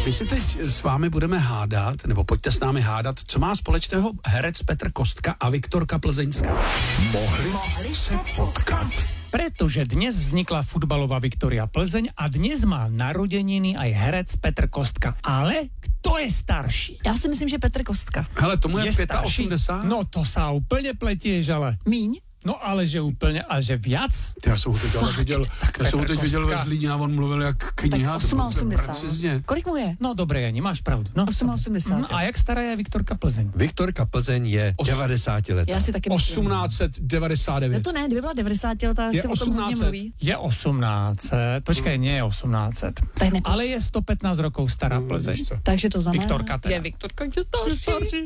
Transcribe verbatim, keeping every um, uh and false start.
My si teď s vámi budeme hádat, nebo pojďte s námi hádat, co má společného herec Petr Kostka a Viktorka Plzeňská. Mohli, mohli se potkat. Pretože dnes vznikla futbalová Viktoria Plzeň a dnes má narodeniny aj herec Petr Kostka. Ale kto je starší? Já si myslím, že Petr Kostka. Hele, tomu je, je osmdesát? No to sa úplne pletieš, ale... Míň? No ale že úplně, a že viac? Já jsem ho teď ale viděl, já jsem ho teď viděl ve Zlíně a on mluvil jak kniha. Tak osmdesát. Kolik mu je? No dobré, Jani, máš pravdu. No, osmdesát. Mm, a jak stará je Viktorka Plzeň? Viktorka Plzeň je Os... devadesátiletá. Já si taky myslím. osmnáct set devadesát devět. No to ne, kdyby byla devadesátiletá, tak se o tom hodně mluví. Je osmnáct set. Počkej, nie je osmnáct set. Ale je sto pätnásť rokov stará Plzeň. Takže to znamená, Viktorka teda. je Viktorka starší.